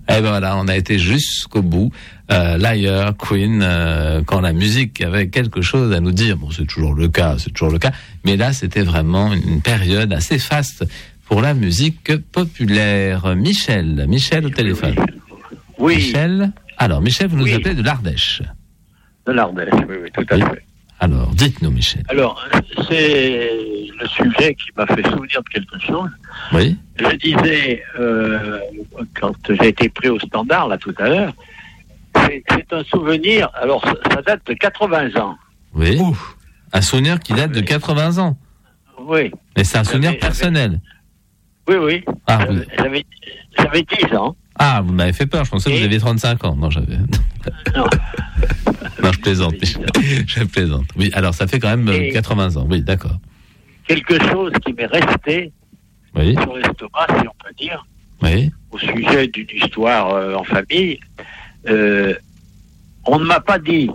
Et ben voilà, on a été jusqu'au bout. Liar, Queen, quand la musique avait quelque chose à nous dire. Bon, c'est toujours le cas. Mais là, c'était vraiment une période assez faste pour la musique populaire. Michel au téléphone. Oui. Michel, vous nous appelez de l'Ardèche. De l'Ardèche, oui, tout à fait. Alors, dites-nous, Michel. Alors, c'est le sujet qui m'a fait souvenir de quelque chose. Oui. Je disais, quand j'ai été pris au standard, là, tout à l'heure, c'est un souvenir, alors ça date de 80 ans. Oui. Ouf. Un souvenir qui date de 80 ans. Oui. Mais c'est un souvenir personnel. Oui. Ah, oui. J'avais 10 ans. Ah, vous m'avez fait peur, je pensais que vous aviez 35 ans. Non, j'avais... Non. Non, je plaisante. Je plaisante. Oui, alors ça fait quand même 80 ans. Oui, d'accord. Quelque chose qui m'est resté sur l'estomac, si on peut dire, au sujet d'une histoire en famille. On ne m'a pas dit,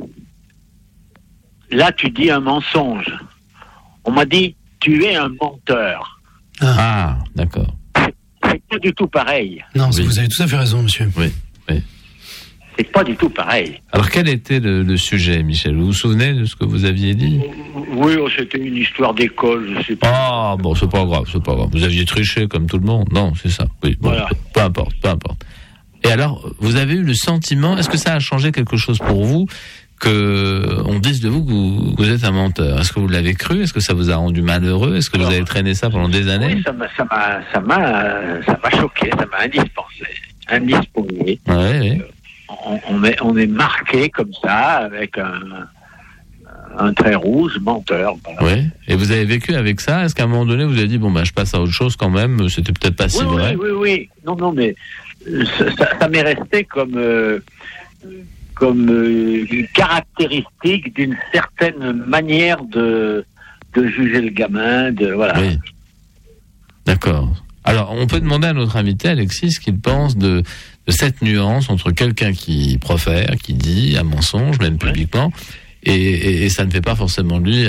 là tu dis un mensonge. On m'a dit, tu es un menteur. Ah, d'accord. C'est pas du tout pareil. Non, vous avez tout à fait raison, monsieur. Oui. C'est pas du tout pareil. Alors, quel était le sujet, Michel? Vous vous souvenez de ce que vous aviez dit? Oui, c'était une histoire d'école, je sais pas. Ah, bon, c'est pas grave. Vous aviez triché comme tout le monde. Non, c'est ça. Oui, bon, voilà. Peu importe. Et alors, vous avez eu le sentiment, est-ce que ça a changé quelque chose pour vous, que on dise de vous que vous êtes un menteur? Est-ce que vous l'avez cru? Est-ce que ça vous a rendu malheureux? Est-ce que vous avez traîné ça pendant des années? Oui, ça m'a choqué, ça m'a indisposé. Oui. On est marqué comme ça, avec un trait rouge, menteur. Voilà. Oui. Et vous avez vécu avec ça? Est-ce qu'à un moment donné, vous avez dit, je passe à autre chose quand même, c'était peut-être pas si vrai? Oui. Non, mais ça m'est resté comme une caractéristique d'une certaine manière de juger le gamin, voilà. Oui. D'accord. Alors, on peut demander à notre invité, Alexis, ce qu'il pense de cette nuance entre quelqu'un qui profère, qui dit un mensonge, même publiquement, et ça ne fait pas forcément de lui